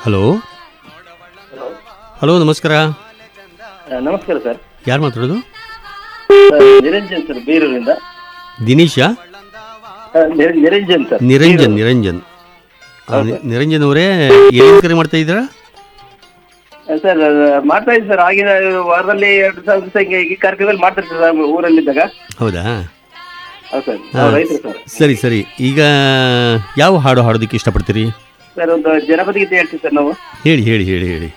Hello hello hello ನಮಸ್ಕಾರ. ನಮಸ್ಕಾರ sir. ಯಾರು ಮಾತಾಡೋದು? ನಿರಂಜನ್ ಸರ್, ಬೀರೂರಿಂದ. ದಿನೇಶಾ? ನಿರಂಜನ್ ಸರ್. ನಿರಂಜನ್ ನಿರಂಜನ್ ನಿರಂಜನ್ ಅವರೇ, ಎಲ್ಲಿಂದ ಕರೆ ಮಾಡ್ತಾ ಇದ್ದೀರಾ? ಸರ್ ಮಾಡ್ತಾ ಇದ್ದೀನಿ ಸರ್. ಆಗಿನ ವಾರದಲ್ಲಿ 2 ದಿವಸ ಈ ಕಾರ್ಯಕ್ರಮದಲ್ಲಿ ಮಾಡ್ತಿರ್ತೀವಿ ಸರ್, ಊರಲ್ಲಿದ್ದಾಗ. ಹೌದಾ? ಹೌದು ಸರ್, ನಾವು ರೈತರು ಸರ್. ಸರಿ ಸರಿ. ಈಗ ಯಾವ ಹಾಡು ಹಾಡೋದಕ್ಕೆ ಇಷ್ಟಪಡ್ತೀರಿ? ಸರ್ ಒಂದು ಜನಪದ ಗೀತೆ ಹೇಳ್ತೀವಿ ಸರ್ ನಾವು. ಹೇಳಿ ಹೇಳಿ ಹೇಳಿ ಹೇಳಿ.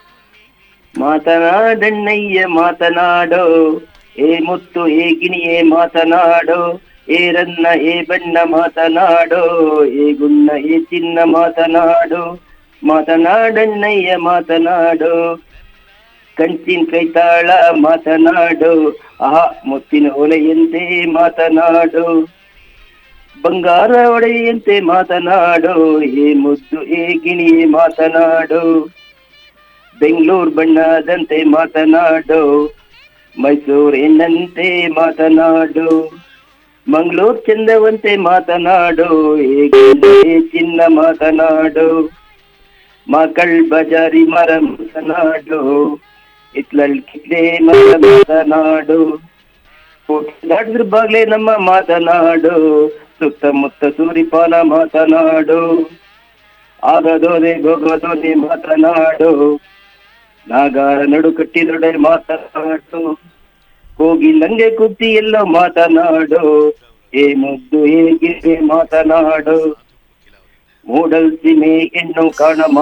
ಮಾತನಾಡಣ್ಣಯ್ಯ ಮಾತನಾಡೋ, ಏ ಮುತ್ತು ಏ ಗಿಣಿಯೇ ಮಾತನಾಡೋ, ಏ ರನ್ನ ಏ ಬಣ್ಣ ಮಾತನಾಡೋ, ಏ ಗುಣ್ಣ ಏ ಚಿನ್ನ ಮಾತನಾಡೋ, ಮಾತನಾಡಣ್ಣಯ್ಯ ಮಾತನಾಡೋ, ಕಂಚಿನ ಕೈತಾಳ ಮಾತನಾಡೋ, ಆಹಾ ಮುತ್ತಿನ ಒಲೆಯಂತೆ ಮಾತನಾಡೋ, ಬಂಗಾರ ಒಡೆಯಂತೆ ಮಾತನಾಡೋ, ಏ ಮುದ್ದು ಏ ಗಿಣಿಯೇ ಮಾತನಾಡೋ, ಬೆಂಗಳೂರು ಬಣ್ಣದಂತೆ ಮಾತನಾಡೋ, ಮೈಸೂರು ಹೆಣ್ಣಂತೆ ಮಾತನಾಡೋ, ಮಂಗಳೂರು ಚಂದವಂತೆ ಮಾತನಾಡೋ, ಏ ಚಿನ್ನ ಮಾತನಾಡೋ, ಮಕ್ಕಳ್ ಬಜಾರಿ ಮರ ಮಾತನಾಡೋ, ಇತ್ಲಲ್ ಕಿತ್ಲೆ ಮರ ಮಾತನಾಡೋ, ದಾಟಿದ್ರ ಬಾಗ್ಲೇ ನಮ್ಮ ಮಾತನಾಡೋ, ಸುತ್ತಮುತ್ತ ಸೂರಿಪಾನ ಮಾತನಾಡೋ, ಆಗದೋದೆ ಹೋಗೋದೋದೆ ಮಾತನಾಡೋ, ನಾಗಾರ ನಡು ಕಟ್ಟಿದೊಡೆ ಮಾತನಾಡೋ, ಹೋಗಿ ನಂಗೆ ಕುತ್ತಿ ಎಲ್ಲೋ ಮಾತನಾಡೋ, ಏ ಮುದ್ದು ಹೇಗೆ ಮಾತನಾಡೋ, ಮೂಡಲ್ ಸೀಮೆ ಹೆಣ್ಣು ಕಾಣ